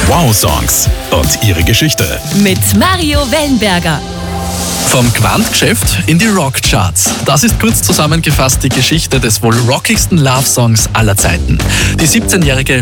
Wow-Songs und ihre Geschichte. Mit Mario Wellenberger. Vom Quant-Geschäft in die Rockcharts. Das ist kurz zusammengefasst die Geschichte des wohl rockigsten Love-Songs aller Zeiten. Die 17-jährige